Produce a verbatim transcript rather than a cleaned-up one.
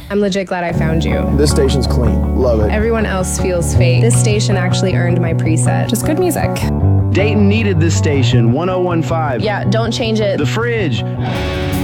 I'm legit glad I found you. This station's clean. Love it. Everyone else feels fake. This station actually earned my preset. Just good music. Dayton needed this station, one oh one five. Yeah, don't change it. The Fridge.